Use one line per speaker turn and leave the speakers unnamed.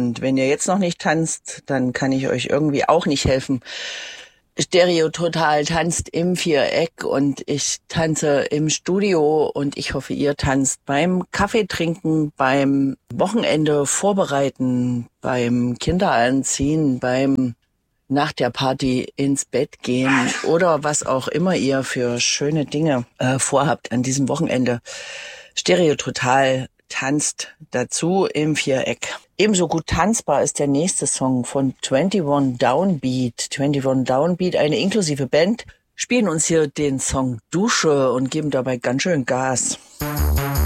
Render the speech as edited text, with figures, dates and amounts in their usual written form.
Und wenn ihr jetzt noch nicht tanzt, dann kann ich euch irgendwie auch nicht helfen. Stereo Total tanzt im Viereck und ich tanze im Studio und ich hoffe, ihr tanzt beim Kaffee trinken, beim Wochenende vorbereiten, beim Kinderanziehen, beim nach der Party ins Bett gehen oder was auch immer ihr für schöne Dinge vorhabt an diesem Wochenende. Stereo Total tanzt dazu im Viereck. Ebenso gut tanzbar ist der nächste Song von 21 Downbeat. 21 Downbeat, eine inklusive Band, spielen uns hier den Song Dusche und geben dabei ganz schön Gas.